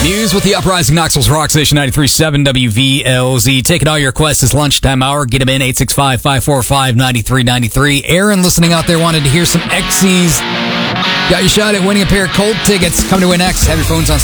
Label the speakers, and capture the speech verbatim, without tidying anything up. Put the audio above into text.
Speaker 1: News with the Uprising Knoxville's Rock Station ninety-three point seven W V L Z. Taking all your requests this lunchtime hour. Get them in eight six five, five four five, nine three nine three. Aaron, listening out there, wanted to hear some Xyz. Got your shot at winning a pair of Colt tickets. Coming to win next. Have your phones on